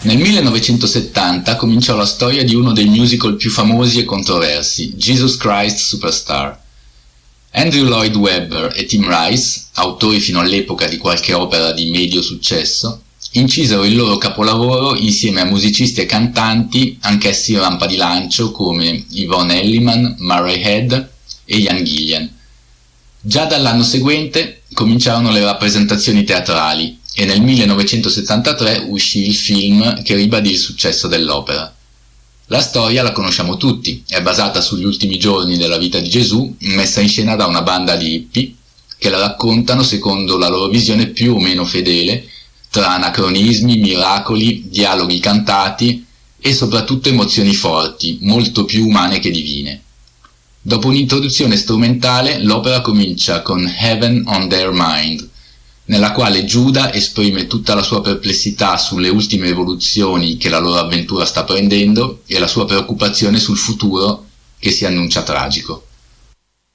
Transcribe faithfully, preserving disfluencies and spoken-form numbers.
Nel millenovecentosettanta cominciò la storia di uno dei musical più famosi e controversi, Jesus Christ Superstar. Andrew Lloyd Webber e Tim Rice, autori fino all'epoca di qualche opera di medio successo, incisero il loro capolavoro insieme a musicisti e cantanti, anch'essi rampa di lancio, come Yvonne Elliman, Murray Head e Ian Gillan. Già dall'anno seguente cominciarono le rappresentazioni teatrali e nel millenovecentosettantatré uscì il film che ribadì il successo dell'opera. La storia la conosciamo tutti, è basata sugli ultimi giorni della vita di Gesù, messa in scena da una banda di hippie che la raccontano secondo la loro visione più o meno fedele, tra anacronismi, miracoli, dialoghi cantati e soprattutto emozioni forti, molto più umane che divine. Dopo un'introduzione strumentale, l'opera comincia con Heaven on Their Mind, nella quale Giuda esprime tutta la sua perplessità sulle ultime evoluzioni che la loro avventura sta prendendo e la sua preoccupazione sul futuro che si annuncia tragico.